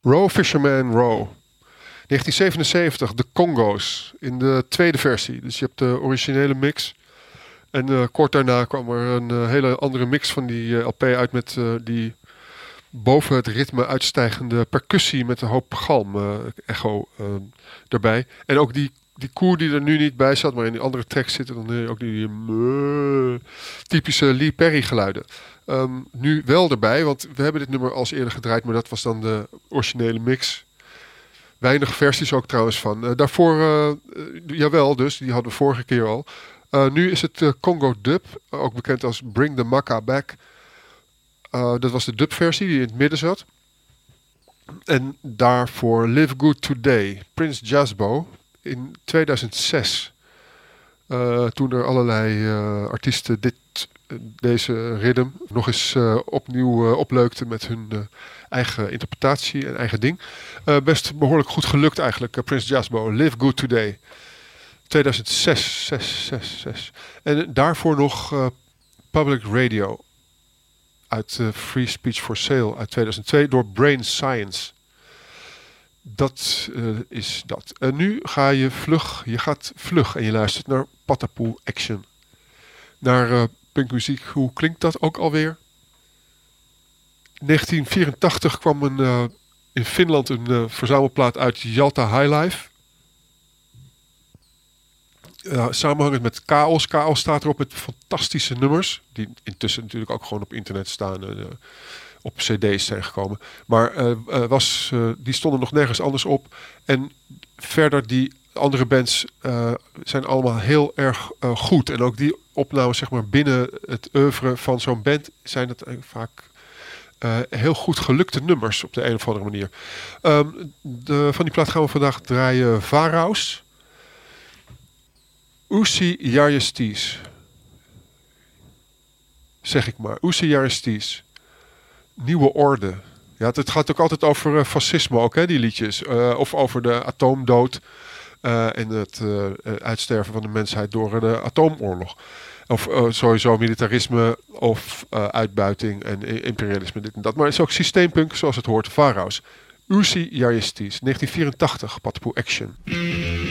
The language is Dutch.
Row Fisherman Row. 1977, de Congo's in de tweede versie. Dus je hebt de originele mix. En kort daarna kwam er een hele andere mix van die LP uit met die boven het ritme uitstijgende percussie met een hoop galm, echo erbij. En ook die koer die er nu niet bij zat, maar in die andere tracks zitten dan ook die typische Lee Perry geluiden. Nu wel erbij, want we hebben dit nummer al eerder gedraaid, maar dat was dan de originele mix. Weinig versies ook trouwens van. Daarvoor, jawel dus, die hadden we vorige keer al. Nu is het Congo Dub, ook bekend als Bring the Maka Back. Dat was de dub-versie die in het midden zat. En daarvoor Live Good Today, Prince Jazzbo in 2006. Toen er allerlei artiesten deze rhythm nog eens opnieuw opleukten met hun eigen interpretatie en eigen ding. Best behoorlijk goed gelukt eigenlijk, Prince Jazzbo, Live Good Today. 2006. En daarvoor nog Public Radio uit Free Speech for Sale uit 2002 door Brain Science. Dat is dat. En nu ga je gaat vlug en je luistert naar Patapoe Action. Naar punkmuziek. Hoe klinkt dat ook alweer? 1984 kwam in Finland een verzamelplaat uit Jalta Highlife. Samenhangend met Chaos. Chaos staat erop met fantastische nummers. Die intussen natuurlijk ook gewoon op internet staan. Op cd's zijn gekomen. Maar die stonden nog nergens anders op. En verder die andere bands zijn allemaal heel erg goed. En ook die opnames zeg maar binnen het oeuvre van zo'n band zijn het vaak heel goed gelukte nummers op de een of andere manier. Van die plaat gaan we vandaag draaien Varaus. Usi Jarjesties. Zeg ik maar. Usi Jarjesties. Nieuwe orde. Ja, het gaat ook altijd over fascisme ook, hè, die liedjes. Of over de atoomdood en het uitsterven van de mensheid door de atoomoorlog. Of sowieso militarisme of uitbuiting en imperialisme, dit en dat. Maar het is ook systeempunk zoals het hoort, Varaus. Usi Jarjesties, 1984, Patapoe Action.